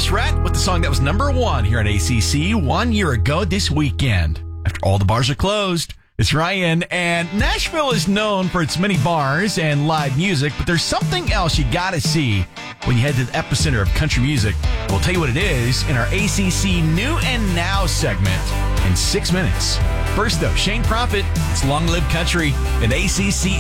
Travis Rhett with the song that was number one here at ACC 1 year ago this weekend. After all the bars are closed, it's Ryan, and Nashville is known for its many bars and live music, but there's something else you gotta see when you head to the epicenter of country music. We'll tell you what it is in our ACC New and Now segment in 6 minutes. First, though, Shane Prophet, it's Long Live Country, an ACC